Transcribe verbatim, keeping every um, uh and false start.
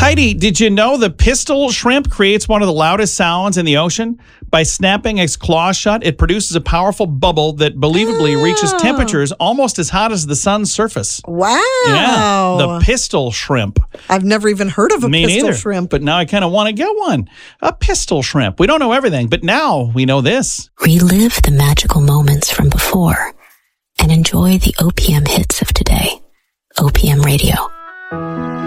Heidi, did you know the pistol shrimp creates one of the loudest sounds in the ocean? By snapping its claws shut, it produces a powerful bubble that believably oh. reaches temperatures almost as hot as the sun's surface. Wow. Yeah, the pistol shrimp. I've never even heard of a Me pistol neither, shrimp. but now I kind of want to get one. A pistol shrimp. We don't know everything, but now we know this. Relive the magical moments from before and enjoy the O P M hits of today. O P M Radio.